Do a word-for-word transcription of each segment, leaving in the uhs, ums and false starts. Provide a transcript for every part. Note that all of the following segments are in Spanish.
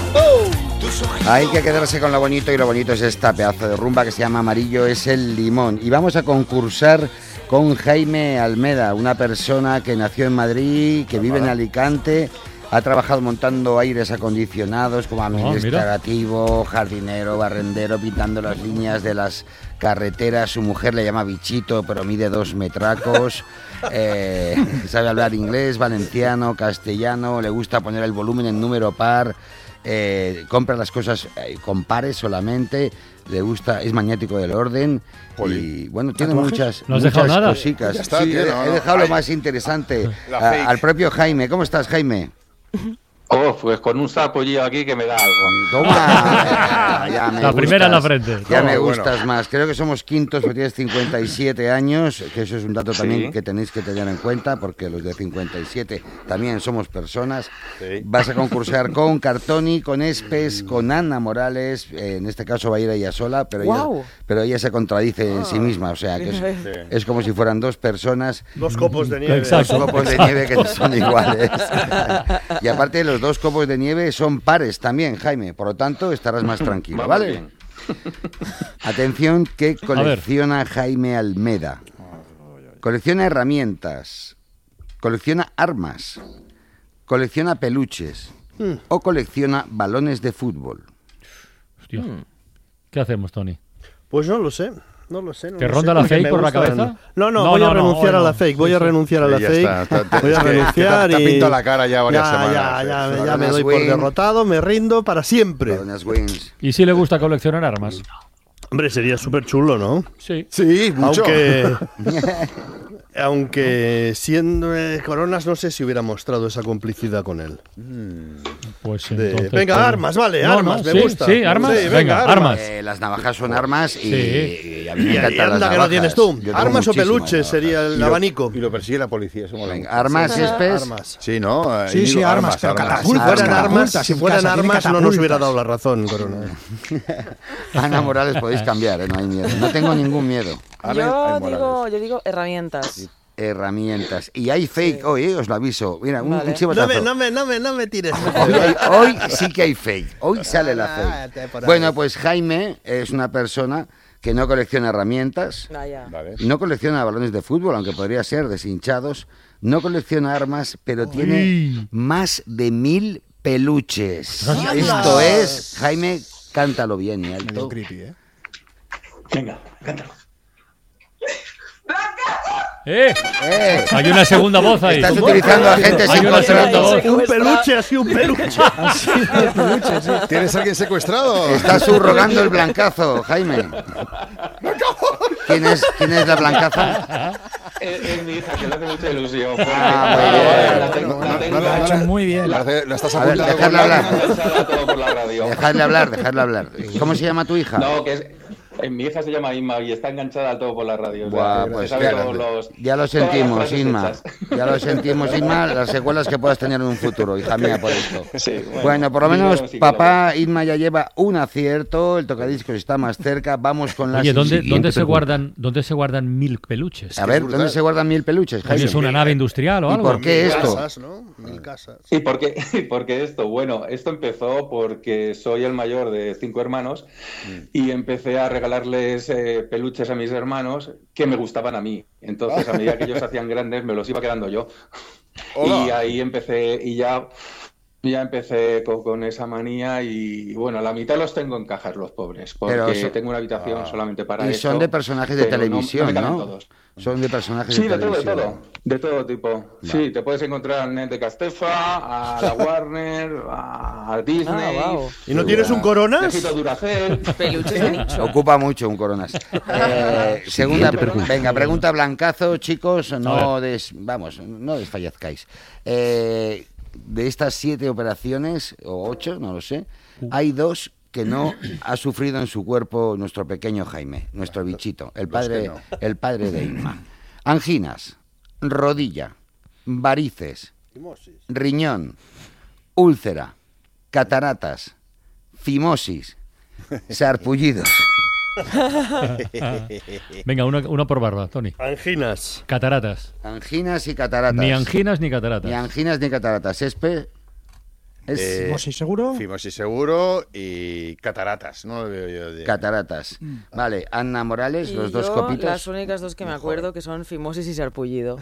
Hay que quedarse con lo bonito y lo bonito es esta pedazo de rumba que se llama Amarillo es el limón. Y vamos a concursar con Jaime Almeda, una persona que nació en Madrid, que vive en Alicante, ha trabajado montando aires acondicionados como administrativo, jardinero, barrendero, pintando las líneas de las carreteras. Su mujer le llama Bichito, pero mide dos metracos. Eh, sabe hablar inglés, valenciano, castellano, le gusta poner el volumen en número par. Eh, compra las cosas eh, con pares solamente, le gusta, es magnético del orden. Jolín. Y bueno, tiene muchas, ¿No has muchas dejado nada? cositas. Ya está, sí, tío, he, no, he no. dejado Ay. lo más interesante La a, fake. al propio Jaime. ¿Cómo estás, Jaime? Oh, pues con un sapollillo aquí que me da algo. Toma. Ya me La primera en la gustas. frente. Ya Toma, me bueno. gustas más. Creo que somos quintos porque tienes cincuenta y siete años, que eso es un dato también Sí. que tenéis que tener en cuenta, porque los de cincuenta y siete también somos personas. Sí. Vas a concursar con Cartoni, con Espes, con Ana Morales. Eh, en este caso va a ir ella sola, pero, Guau. ella, pero ella se contradice en sí misma. O sea, que es, Sí. es como si fueran dos personas. Dos copos de nieve. Exacto. Dos copos de nieve que son iguales. Y aparte los dos copos de nieve son pares también, Jaime. Por lo tanto, estarás más tranquilo, Vamos ¿vale? bien. Atención, que colecciona Jaime Almeda. Colecciona herramientas, colecciona armas, colecciona peluches o colecciona balones de fútbol. Hostia. ¿Qué hacemos, Tony? Pues no lo sé. No lo sé. No ¿Te lo ronda sé, la porque fake me por la gustan. cabeza? No, no, No, voy no, a no, renunciar hoy a la no. fake. Voy Sí, a sí. renunciar a la Sí, ya fake. está. Te- te- Voy a es que- renunciar que te, y... te ha pintado la cara ya varias ya, semanas. Ya, ya, eh. ya, me Balones doy por Win. derrotado, me rindo para siempre. Balones Wins. ¿Y si le gusta coleccionar armas? Hombre, sería súper chulo, ¿no? Sí. Sí, mucho. Aunque... Aunque siendo eh, Coronas, no sé si hubiera mostrado esa complicidad con él. Pues De- entonces... venga, pues- armas, vale, No, armas, no, me sí, gusta. Sí, armas. Sí, venga, venga, armas. Eh, las navajas son armas y, Sí. y a mí me Y, y encantan las anda que navajas. no tienes tú. Yo tengo Armas o muchísimas peluches navajas. sería Y el lo- abanico. Y lo persigue la policía. Eso mola Venga, mucho. armas y espes. Armas. Sí, ¿no? Eh, Sí, Íñigo, sí, armas, pero Si catapultas, fueran Armas. armas, catapultas si en fueran casa, tiene armas no nos catapultas. hubiera dado la razón, Corona. Ana Morales, podéis cambiar, ¿eh? No hay miedo. No tengo ningún miedo. Ana- Yo Ana digo, Morales. yo digo herramientas. Herramientas. Y hay fake Sí. hoy, ¿eh? Os lo aviso. Mira, un, Vale. un No chivatazo. me, no me, no me, no me tires. Hoy, hay- hoy sí que hay fake. Hoy sale la Ah, te fake. por ahí. Bueno, pues Jaime es una persona que no colecciona herramientas, Vaya. Vale. no colecciona balones de fútbol, aunque podría ser deshinchados, no colecciona armas, pero tiene más de mil peluches. ¡Hala! Esto es, Jaime, cántalo bien y Medio alto. creepy, ¿eh? Venga, cántalo. ¡Eh! ¡Eh! Hay una segunda voz ahí. Estás utilizando a gente Hay sin una segunda control. voz. Un peluche, así un peluche. ¿Tienes a alguien secuestrado? Está subrogando el blancazo, Jaime. ¿Quién es, ¿Quién es la blancaza? Es, es mi hija, que le hace mucha ilusión. porque- Ah, muy bien. La tengo- la tengo- No, no, Lo ha no, hecho no. muy bien. Parece- Lo estás A ver, apuntando dejadla con hablar. enganchada todo por la radio. Dejadle hablar, dejadle hablar. ¿Cómo se llama tu hija? No, que es... eh, Mi hija se llama Inma y está enganchada al todo por la radio. o sea, Buah, que pues sabe ya, todos los- ya lo todas las sentimos, frases Inma. hechas. Ya lo sentimos, Inma, las secuelas que puedas tener en un futuro, hija mía, por esto. Sí, Bueno, por lo primero menos sí que lo papá Inma ya lleva un acierto, el tocadiscos está más cerca, vamos con la Oye, ¿dónde, siguiente ¿dónde, se pregunta. guardan, ¿dónde se guardan mil peluches? A ver, ¿dónde se guardan mil peluches, Oye, ¿Es Jaime? una nave industrial o ¿Y algo? por qué Mil esto? casas, ¿no? Mil casas. ¿Y por qué, y por qué esto? Bueno, esto empezó porque soy el mayor de cinco hermanos y empecé a regalarles eh, peluches a mis hermanos que me gustaban a mí. Entonces, a medida que ellos se hacían grandes, me los iba quedando yo. Hola. Y ahí empecé, y ya, ya empecé con, con esa manía y, bueno, la mitad los tengo en cajas, los pobres, porque Pero son- tengo una habitación solamente para Y eso. son de personajes de pero no- televisión, me caben ¿no? todos. Son de personajes Sí, de de todo, de televisión. todo, de todo tipo. Sí, te puedes encontrar al Net de Castefa, a la Warner, a Disney. Ah, wow. ¿Y no tienes un Coronas? Necesito Duracell. Peluches de nicho. Ocupa mucho un coronas. Eh, segunda pregunta. Venga, pregunta blancazo, chicos. No des, vamos, no desfallezcáis. Eh, de estas siete operaciones, o ocho, no lo sé, hay dos que no ha sufrido en su cuerpo nuestro pequeño Jaime, nuestro bichito, el padre, no. el padre de Inma. Anginas, rodilla, varices, riñón, úlcera, cataratas, fimosis, sarpullidos. Venga, uno, uno por barba, Tony. Anginas. Cataratas. Anginas y cataratas. Ni anginas ni cataratas. Ni anginas ni cataratas. Espe, Es Eh, Fimosis seguro. Fimosis seguro y cataratas, no lo veo yo. De... cataratas. Vale, Ana Morales, Y los dos yo, copitos. las únicas dos que me acuerdo que son fimosis y sarpullido.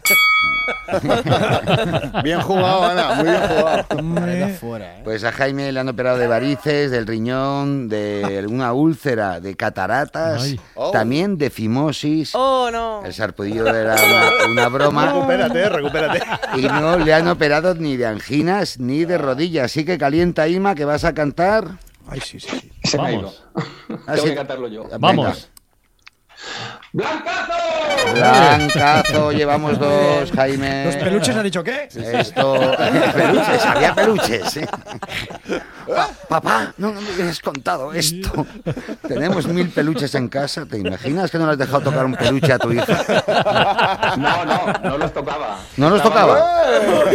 Bien jugado, Ana, muy bien jugado. Hombre. Fuera, ¿eh? Pues a Jaime le han operado de varices, del riñón, de una úlcera, de cataratas, Ay. Oh. también de fimosis. ¡Oh, no! El sarpullido era una, una broma. Recupérate, recupérate. Y no le han operado ni de anginas ni de rodillas. Así que calienta, Ima, que vas a cantar. Ay, sí, sí, sí. Se me ha ido. Vamos. Ah, Tengo sí. que cantarlo yo. Venga. Vamos. ¡Blancazo! Blancazo, llevamos dos, Jaime. ¿Los peluches han dicho qué? Esto. Peluches, había peluches. ¿eh? Pa- papá, no, no me hubieras contado esto. Tenemos mil peluches en casa. ¿Te imaginas que no le has dejado tocar un peluche a tu hija? No, no, no los tocaba. ¿No los Estaban- tocaba?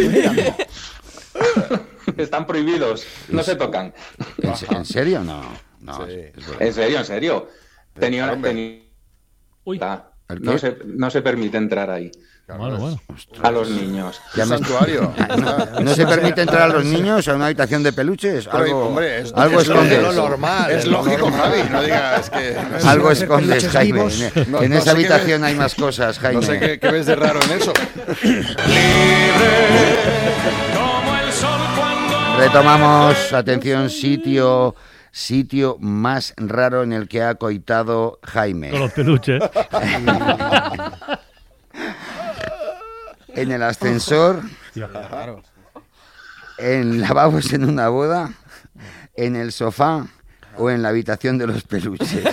Están prohibidos, no se tocan. ¿En, se- en serio? No. No, Sí. es verdad. En serio, en serio. Tenía una... hombre. tenía- Uy. ¿El qué? No se, no se permite entrar ahí Bueno, bueno. a los niños. Ya Un me- santuario. ¿No se permite entrar a los niños a una habitación de peluches? Pero, Algo, hombre, es, algo es lo- escondes. es lo normal. Es lógico, Javi. No digas que. Algo Hacer escondes, peluches Jaime. vivos. En, No, en no esa sé qué habitación ves. hay más cosas, Jaime. No sé qué, qué ves de raro en eso. Retomamos, atención, sitio sitio más raro en el que ha coitado Con Jaime. los peluches. En el ascensor, en lavabos en una boda, en el sofá o en la habitación de los peluches.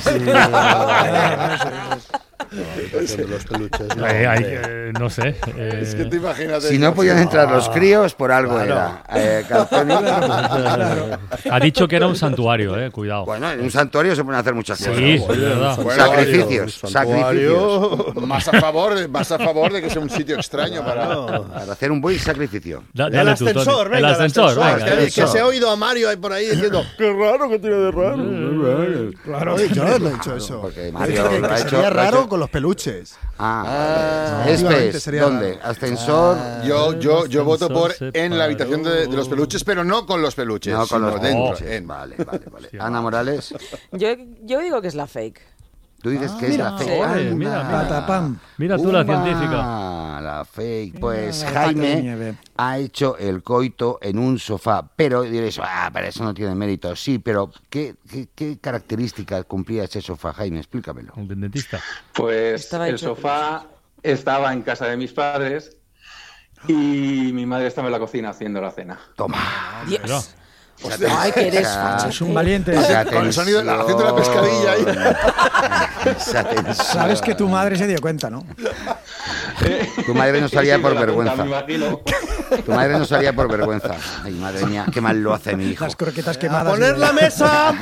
De los peluches. No, Eh, hay, hombre. eh, no sé. eh, Es que te imaginas. Si no podían entrar los críos, por algo era. Eh, Calzoni. ha dicho que era un santuario, eh. Cuidado. Bueno, en un santuario se pueden hacer muchas cosas. Sí, es verdad. Bueno, Sacrificios, santuario. sacrificios. Más a favor, de- más a favor de que sea un sitio extraño para. Para hacer un buen sacrificio. Da- El dale tú, Tony. ascensor, venga. El ascensor, venga. que, el que ascensor. se ha oído a Mario ahí por ahí diciendo qué raro que tiene de raro. Claro, yo no he dicho eso. Porque He Mario dicho que, lo que ha sería hecho- lo ha raro hecho- con los peluches. Ah, Efectivamente, Espes, sería ¿dónde? raro. Ascensor. Yo, yo, yo voto por se en la habitación de, de los peluches, pero no con los peluches, No, con sino los dentro. peluches. en- Vale, vale, vale. Sí, Ana Morales, Yo, yo digo que es la fake. tú dices que mira, es la fake. ole, Anda. mira, mira. Patapam. Mira tú la Umba, científica. La fake. Pues la vaca de Jaime nieve. ha hecho el coito en un sofá, pero diréis, ah, pero eso no tiene mérito. Sí, pero ¿qué, qué, qué características cumplía ese sofá, Jaime? Explícamelo. Un dentista. Pues Estaba el hecho- sofá estaba en casa de mis padres y mi madre estaba en la cocina haciendo la cena. Toma. Dios. Ay, que eres Esa- facha. Es un valiente. esa Con el sonido de la- haciendo la tensión. pescadilla ahí. Esa tensión. Sabes que tu madre se dio cuenta, ¿no? Tu madre no salía Sí, por con la punta, vergüenza. me imagino. Tu madre no salía por vergüenza. Ay, madre mía, qué mal lo hace mi hijo. Las croquetas ¡A quemadas. poner la mesa!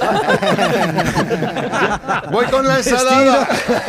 Voy con la ensalada.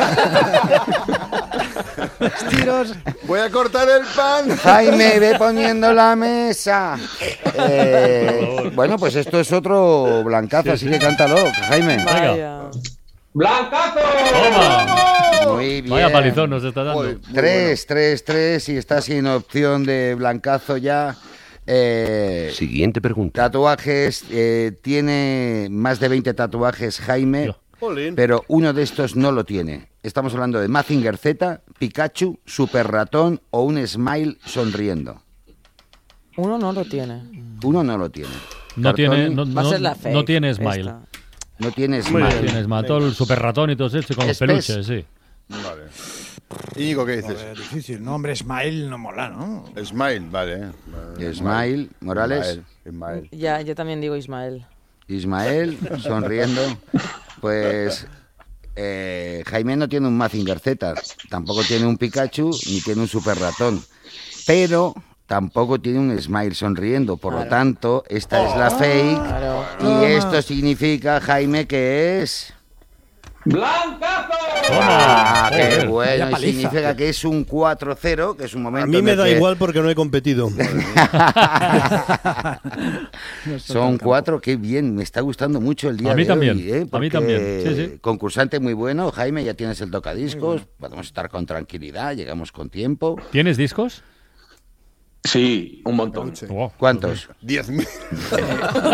tiros. Voy a cortar el pan. Jaime, ve poniendo la mesa. Eh, bueno, pues esto es otro blancazo, así que cántalo, Jaime. Vaya. ¡Blancazo! ¡Toma! Muy bien. Vaya palizón nos está dando. Muy Tres, tres, tres, y está sin opción de blancazo ya. Eh, Siguiente pregunta. tatuajes, eh, tiene más de veinte tatuajes Jaime, Yo. Jolín. pero uno de estos no lo tiene. Estamos hablando de Mazinger Z, Pikachu, Super Ratón o un smile sonriendo. Uno no lo tiene. Uno no lo tiene. No Cartoni tiene, no, Va a no- ser la fake. no tiene smile. esta. no tiene Muy smile. bien. Tienes más, todo el super ratón y todo eso con los Espes. peluches, sí. Vale. Íñigo, ¿qué dices? Joder, difícil. No, hombre, Smile no mola, ¿no? Smile, vale. eh. Smile, Morales. Ismael, Ismael. Ya, yo también digo Ismael. Ismael, sonriendo. Pues eh, Jaime no tiene un Mazinger Z, tampoco tiene un Pikachu, ni tiene un Super Ratón. Pero tampoco tiene un Smile sonriendo. Por lo tanto, esta es la fake. Claro. Y esto significa, Jaime, que es... ¡Blancazo! ¡Ah, qué Joder, bueno! vaya Y paliza. significa que es un cuatro cero, que es un momento A mí en me el da que igual porque no he competido. Son cuatro, qué bien, me está gustando mucho el día A mí de también, hoy, ¿eh? a mí Porque también, sí, sí. Concursante muy bueno, Jaime, ya tienes el tocadiscos, podemos estar con tranquilidad, llegamos con tiempo. ¿Tienes discos? Sí, un montón. Peluche. Oh. ¿Cuántos? diez mil.